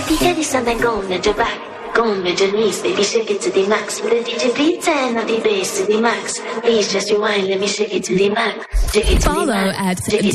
DJ this and then go with your back. Go with your knees, baby, shake it to the max. With the DJ beat 10 of the bass to the max. Please just rewind, let me shake it to the max. Shake it to the max. Follow at